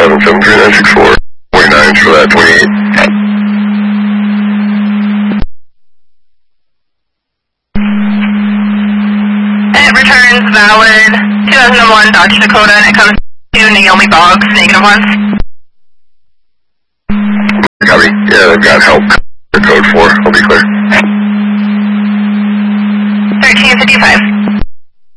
73964, 49 for that 28. It returns valid 2001 Dodge Dakota, and it comes to Naomi Boggs, -1. Copy. Yeah, they've got help. Code 4. I'll be clear. 1355.